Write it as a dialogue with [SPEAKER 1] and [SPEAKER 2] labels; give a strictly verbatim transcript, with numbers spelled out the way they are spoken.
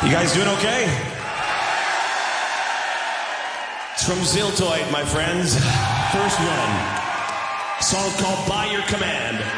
[SPEAKER 1] You guys doing okay? It's from Ziltoid, my friends. First one. Song called By Your Command.